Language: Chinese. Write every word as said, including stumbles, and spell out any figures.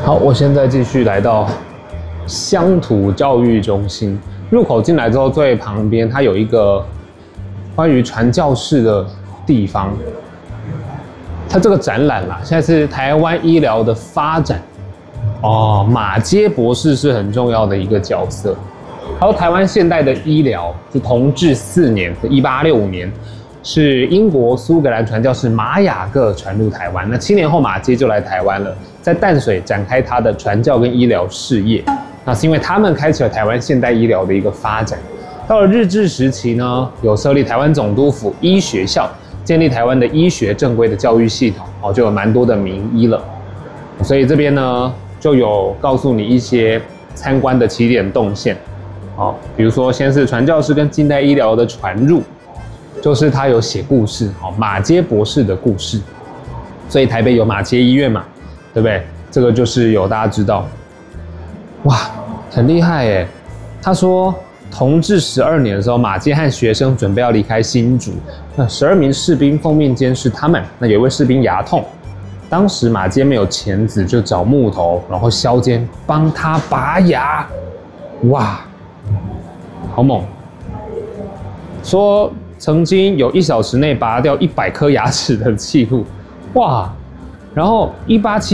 好，我现在继续来到乡土教育中心入口进来之后，最旁边它有一个关于传教士的地方。它这个展览啦，现在是台湾医疗的发展哦。马偕博士是很重要的一个角色。还有台湾现代的医疗是同治四年，一八六五年，是英国苏格兰传教士马雅各传入台湾。那七年后马偕就来台湾了，在淡水展开他的传教跟医疗事业。那是因为他们开启了台湾现代医疗的一个发展。到了日治时期呢，有设立台湾总督府医学校，建立台湾的医学正规的教育系统，哦，就有蛮多的名医了。所以这边呢，就有告诉你一些参观的起点动线。哦，比如说先是传教士跟近代医疗的传入，就是他有写故事，哦，马偕博士的故事，所以台北有马偕医院嘛，对不对？这个就是有大家知道，哇，很厉害耶！他说，同治十二年的时候，马偕和学生准备要离开新竹，那十二名士兵奉命监视他们。那有一位士兵牙痛，当时马偕没有钳子，就找木头，然后削尖帮他拔牙，哇！好猛！说曾经有一小时内拔掉一百颗牙齿的记录，哇！然后一八七